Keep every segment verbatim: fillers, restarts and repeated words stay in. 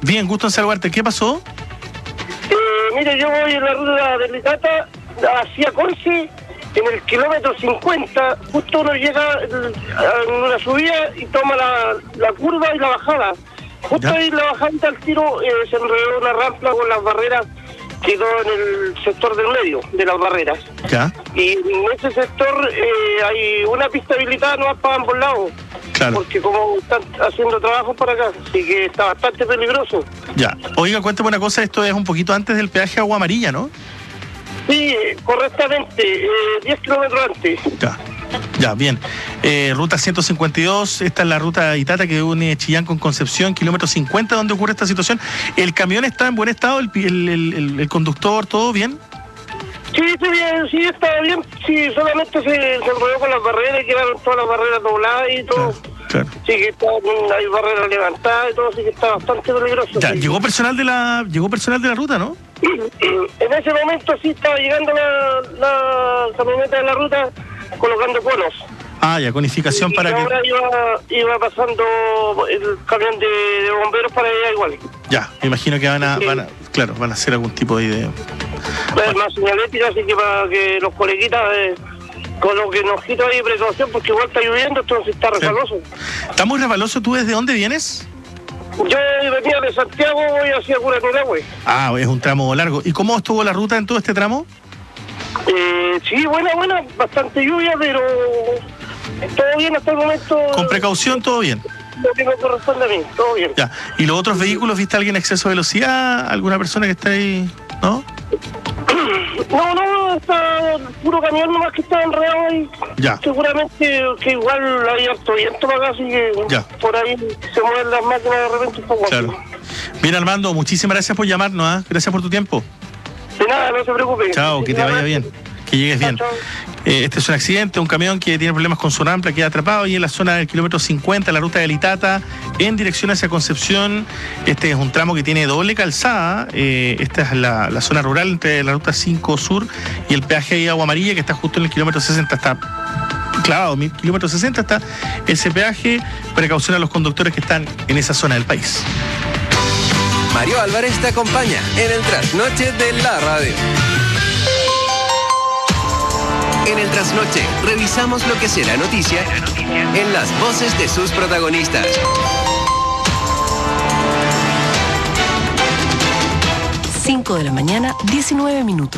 Bien, gusto en saludarte. ¿Qué pasó? Eh, mire, yo voy en la ruta de Litata hacia Conce, en el kilómetro cincuenta, justo uno llega en una subida y toma la, la curva y la bajada. Justo ¿Ya? ahí la bajada al tiro eh, se enredó una rampa con las barreras, quedó en el sector del medio de las barreras. ¿Ya? Y en ese sector eh, hay una pista habilitada no para ambos lados. Claro. Porque como están haciendo trabajos por acá, así que está bastante peligroso. Ya. Oiga, cuéntame una cosa, esto es un poquito antes del peaje Agua Amarilla, ¿no? Sí, correctamente, eh, diez kilómetros antes. Ya, ya, bien. Eh, ruta ciento cincuenta y dos, esta es la ruta Itata que une Chillán con Concepción, kilómetro cincuenta, donde ocurre esta situación. ¿El camión está en buen estado? ¿El, el, el, el conductor, todo bien? Sí, sí, bien, sí, está bien. Sí, solamente se, se enrolló con las barreras y quedaron todas las barreras dobladas y todo. Claro. Claro. Sí, que está, hay barreras levantadas y todo, así que está bastante peligroso. Ya, sí. llegó personal de la llegó personal de la ruta, ¿no? En ese momento sí estaba llegando la, la camioneta de la ruta colocando conos. Ah, ya, conificación y para y que... ahora iba, iba pasando el camión de, de bomberos para allá igual. Ya, me imagino que van a, sí. van a claro, van a hacer algún tipo de... de... Bueno. Más señalética, así que para que los coleguitas... Eh, con lo que nos quita ahí precaución, porque igual está lloviendo, entonces está resbaloso. Sí. ¿Está muy resbaloso? ¿Tú desde dónde vienes? Yo venía de Santiago, voy hacia Curatoragüe. Ah, es un tramo largo. ¿Y cómo estuvo la ruta en todo este tramo? Eh, sí, buena, buena, bastante lluvia, pero todo bien hasta el momento. Con precaución, todo bien. Lo que me corresponde a mí, todo bien. Ya. ¿Y los otros vehículos, viste a alguien en exceso de velocidad? ¿Alguna persona que está ahí? ¿No? No, no, está puro camión nomás que está enredado ahí. Ya. Seguramente que igual hay harto viento para acá, así que ya. Por ahí se mueven las máquinas de repente un poco. Claro. Bien, Armando, muchísimas gracias por llamarnos, ¿eh? Gracias por tu tiempo. De nada, no se preocupe. Chao, que te vaya bien, que llegues bien. Chao, chao. Eh, este es un accidente, un camión que tiene problemas con su rampla, queda atrapado ahí en la zona del kilómetro cincuenta, la ruta de Litata, en dirección hacia Concepción. Este es un tramo que tiene doble calzada. Eh, esta es la, la zona rural entre la ruta cinco Sur y el peaje de Agua Amarilla, que está justo en el kilómetro sesenta, está clavado, kilómetro sesenta está ese peaje. Precaución a los conductores que están en esa zona del país. Mario Álvarez te acompaña en el trasnoche de la radio. En el trasnoche revisamos lo que será noticia en las voces de sus protagonistas. cinco de la mañana, diecinueve minutos.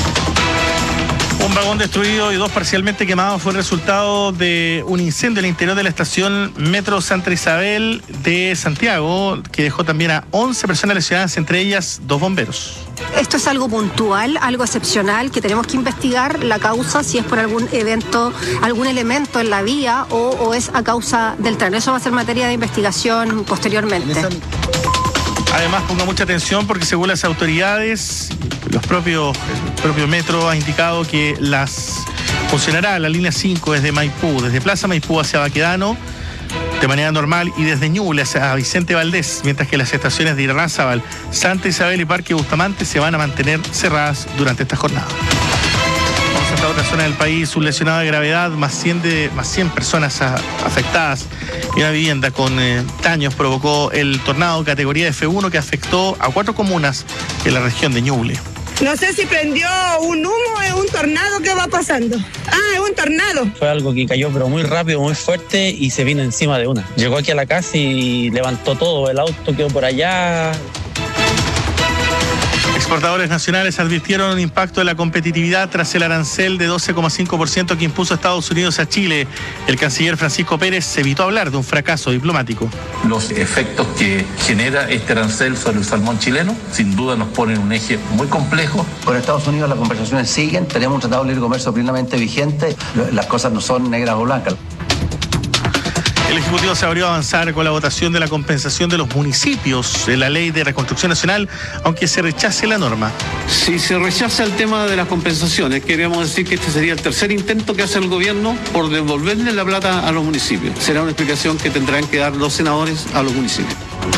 Un vagón destruido y dos parcialmente quemados fue el resultado de un incendio en el interior de la estación Metro Santa Isabel de Santiago, que dejó también a once personas lesionadas, entre ellas dos bomberos. Esto es algo puntual, algo excepcional, que tenemos que investigar la causa, si es por algún evento, algún elemento en la vía o, o es a causa del tren. Eso va a ser materia de investigación posteriormente. Además, ponga mucha atención porque según las autoridades, los propios, el propio Metro ha indicado que las funcionará la línea cinco desde Maipú, desde Plaza Maipú hacia Baquedano, de manera normal, y desde Ñuble hacia Vicente Valdés, mientras que las estaciones de Irarrázaval, Santa Isabel y Parque Bustamante se van a mantener cerradas durante esta jornada. Vamos hasta otra zona del país, un lesionado de gravedad, más cien, de, más cien personas a, afectadas. Y una vivienda con eh, daños provocó el tornado categoría F uno que afectó a cuatro comunas en la región de Ñuble. No sé si prendió un humo, es un tornado, ¿qué va pasando? Ah, es un tornado. Fue algo que cayó pero muy rápido, muy fuerte y se vino encima de una. Llegó aquí a la casa y levantó todo, el auto quedó por allá. Exportadores nacionales advirtieron un impacto de la competitividad tras el arancel de doce coma cinco por ciento que impuso Estados Unidos a Chile. El canciller Francisco Pérez evitó hablar de un fracaso diplomático. Los efectos que genera este arancel sobre el salmón chileno sin duda nos ponen un eje muy complejo. Con Estados Unidos las conversaciones siguen, tenemos un tratado de libre comercio plenamente vigente, las cosas no son negras o blancas. El Ejecutivo se abrió a avanzar con la votación de la compensación de los municipios en la Ley de Reconstrucción Nacional, aunque se rechace la norma. Si se rechaza el tema de las compensaciones, queríamos decir que este sería el tercer intento que hace el gobierno por devolverle la plata a los municipios. Será una explicación que tendrán que dar los senadores a los municipios.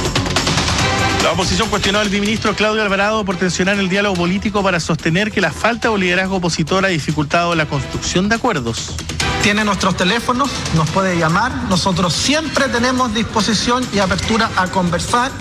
La oposición cuestionó al viceministro Claudio Alvarado por tensionar el diálogo político para sostener que la falta de liderazgo opositor ha dificultado la construcción de acuerdos. Tiene nuestros teléfonos, nos puede llamar, nosotros siempre tenemos disposición y apertura a conversar.